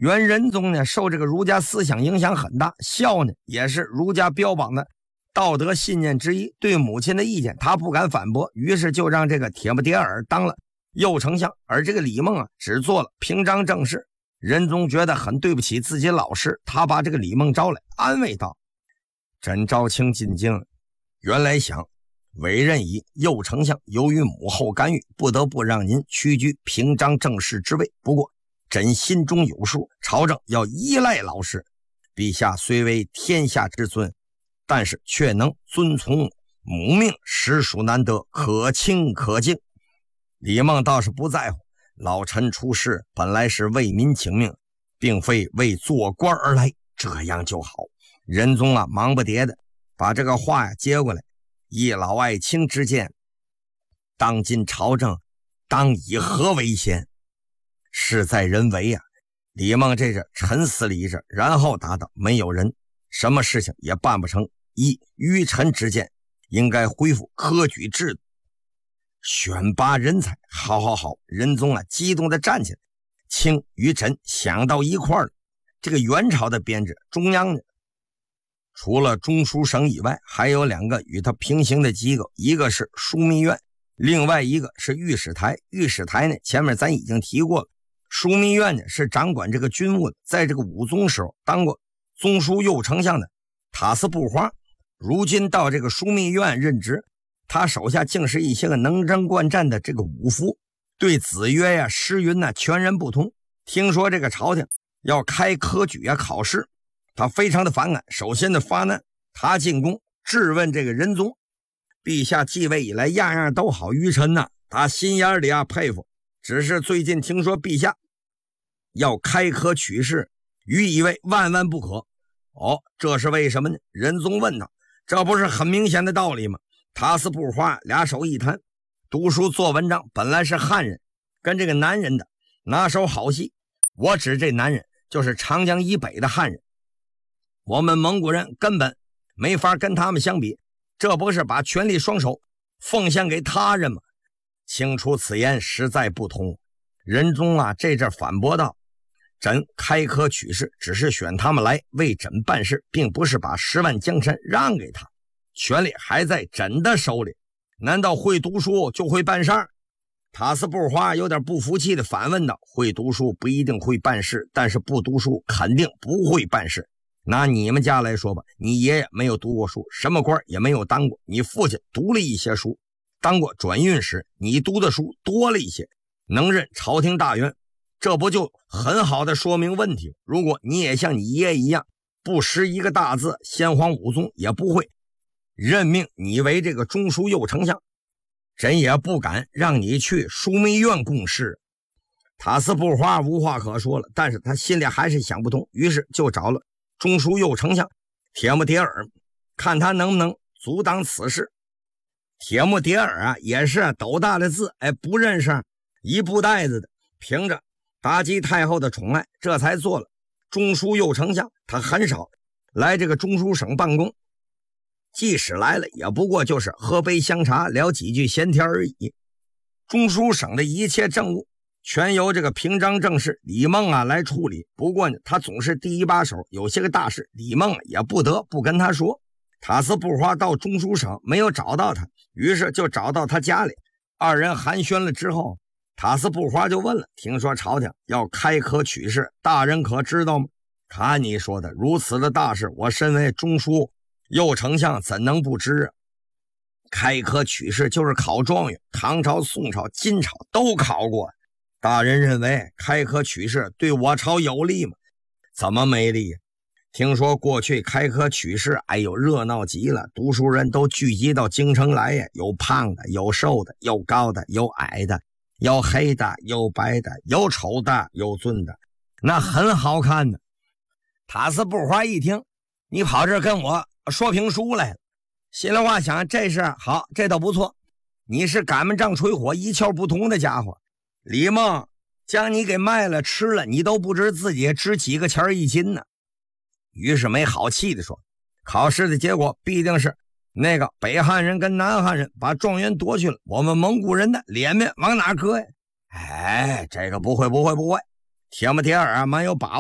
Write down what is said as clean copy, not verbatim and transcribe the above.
元仁宗呢，受这个儒家思想影响很大，孝呢也是儒家标榜的道德信念之一。对母亲的意见他不敢反驳，于是就让这个铁木迭儿当了右丞相，而这个李梦啊只做了平章政事。仁宗觉得很对不起自己老师，他把这个李梦招来安慰道：朕招卿进京，原来想委任以右丞相，由于母后干预，不得不让您屈居平章政事之位。不过朕心中有数，朝政要依赖老师。陛下虽为天下之尊，但是却能遵从母命，实属难得，可亲可敬。李梦倒是不在乎，老臣出仕本来是为民请命，并非为做官而来，这样就好。仁宗啊，忙不迭的把这个话呀接过来：依老爱卿之见，当今朝政当以何为先？事在人为啊。李梦这是沉思了一阵，然后答道：没有人，什么事情也办不成。于臣之见，应该恢复科举制度，选拔人才。好。仁宗啊激动地站起来，卿与朕想到一块了。这个元朝的编制，中央呢除了中书省以外，还有2个与他平行的机构，一个是枢密院，另外一个是御史台。御史台呢前面咱已经提过了，枢密院呢是掌管这个军务的。在这个武宗时候当过宗书右丞相的塔斯布花，如今到这个枢密院任职，他手下竟是一些个能征惯战的这个武夫，对子曰呀、诗云呐全然不同。听说这个朝廷要开科举啊考试，他非常的反感。首先的发难，他进宫质问这个仁宗：陛下继位以来样样都好，于臣呐他心眼里啊佩服，只是最近听说陛下要开科取士，予以为万万不可。这是为什么呢？仁宗问他，这不是很明显的道理吗？塔斯布花俩手一摊，读书做文章本来是汉人跟这个南人的拿手好戏，我指这南人就是长江以北的汉人，我们蒙古人根本没法跟他们相比，这不是把权力双手奉献给他人吗？清除此言实在不同。仁宗啊这阵反驳道：朕开科取士只是选他们来为朕办事，并不是把10万江山让给他，权力还在朕的手里，难道会读书就会办事？塔斯布花有点不服气的反问道：会读书不一定会办事，但是不读书肯定不会办事。拿你们家来说吧，你爷爷没有读过书，什么官也没有当过，你父亲读了一些书，当过转运使，你读的书多了一些，能任朝廷大员，这不就很好的说明问题？如果你也像你爷爷一样不识一个大字，先皇武宗也不会任命你为这个中书右丞相，朕也不敢让你去枢密院供事。塔斯布花无话可说了，但是他心里还是想不通，于是就找了中书右丞相铁木迭儿，看他能不能阻挡此事。铁木迭儿啊也是斗大的字，不认识一布袋子的，凭着妲己太后的宠爱，这才做了中书右丞相。他很少来这个中书省办公，即使来了也不过就是喝杯香茶，聊几句闲天而已。中书省的一切政务全由这个平章政事李梦啊来处理，不过呢他总是第一把手，有些个大事李梦也不得不跟他说。塔斯布花到中书省没有找到他，于是就找到他家里，二人寒暄了之后，塔斯布花就问了：听说朝廷要开科取士，大人可知道吗？看你说的，如此的大事，我身为中书右丞相怎能不知啊？开科取士就是考状元，唐朝、宋朝、金朝都考过。大人认为开科取士对我朝有利吗？怎么没利？听说过去开科取士，热闹极了，读书人都聚集到京城来呀，有胖的，有瘦的，有高的，有矮的，有黑的，有白的，有丑的，有俊的，那很好看的。塔斯布花一听你跑这跟我说评书来了，心里话想，这事好，这倒不错，你是赶门杖吹火一窍不通的家伙，李梦将你给卖了吃了，你都不知自己值几个钱一斤呢。于是没好气的说，考试的结果必定是那个北汉人跟南汉人把状元夺去了，我们蒙古人的脸面往哪搁呀？这个不会。铁木迭儿啊蛮有把握